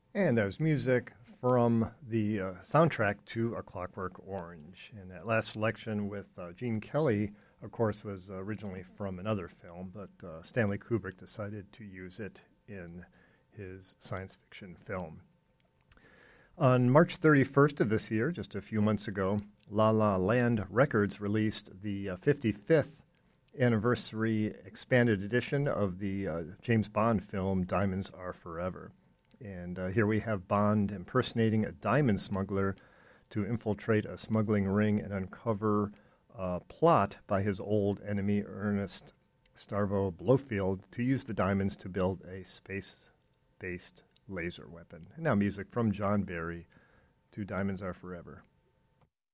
And there's music from the soundtrack to A Clockwork Orange. And that last selection with Gene Kelly, of course, was originally from another film, but Stanley Kubrick decided to use it in his science fiction film. On March 31st of this year, just a few months ago, La La Land Records released the 55th anniversary expanded edition of the James Bond film Diamonds Are Forever. And here we have Bond impersonating a diamond smuggler to infiltrate a smuggling ring and uncover a plot by his old enemy, Ernest Starvo Blofeld, to use the diamonds to build a space-based laser weapon. And now music from John Barry to Diamonds Are Forever.